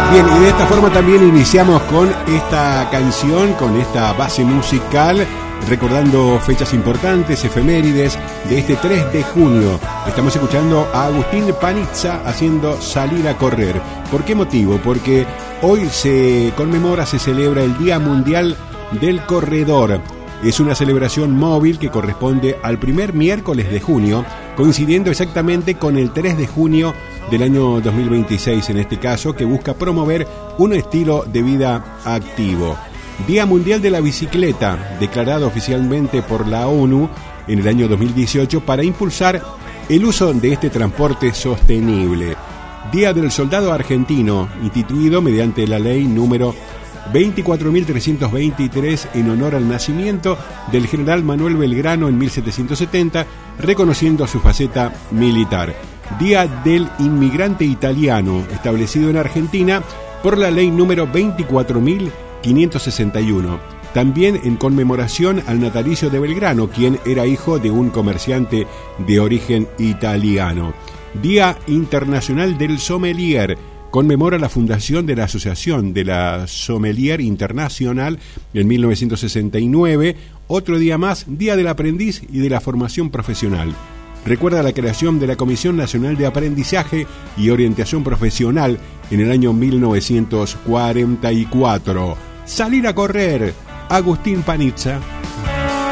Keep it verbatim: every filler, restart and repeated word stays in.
Bien, y de esta forma también iniciamos con esta canción, con esta base musical, recordando fechas importantes, efemérides de este tres de junio. Estamos escuchando a Agustín Panizza haciendo Salir a Correr. ¿Por qué motivo? Porque hoy se conmemora, se celebra el Día Mundial del Corredor. Es una celebración móvil que corresponde al primer miércoles de junio, coincidiendo exactamente con el tres de junio del año dos mil veintiséis, en este caso, que busca promover un estilo de vida activo. Día Mundial de la Bicicleta, declarado oficialmente por la ONU en el año dos mil dieciocho para impulsar el uso de este transporte sostenible. Día del Soldado Argentino, instituido mediante la ley número veinticuatro mil trescientos veintitrés en honor al nacimiento del general Manuel Belgrano en mil setecientos setenta, reconociendo su faceta militar. Día del Inmigrante Italiano, establecido en Argentina por la ley número veinticuatro mil quinientos sesenta y uno, también en conmemoración al natalicio de Belgrano, quien era hijo de un comerciante de origen italiano. Día Internacional del Sommelier, conmemora la fundación de la Asociación de la Sommelier Internacional en mil novecientos sesenta y nueve, otro día más, Día del Aprendiz y de la Formación Profesional. Recuerda la creación de la Comisión Nacional de Aprendizaje y Orientación Profesional en el año mil novecientos cuarenta y cuatro. Salir a correr, Agustín Panizza.